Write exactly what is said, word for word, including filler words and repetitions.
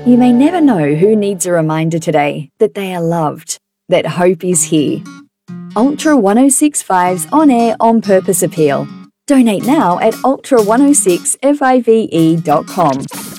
You may never know who needs a reminder today that they are loved, that hope is here. Ultra one oh six point five's on-air on-purpose appeal. Donate now at ultra one oh six five e dot com.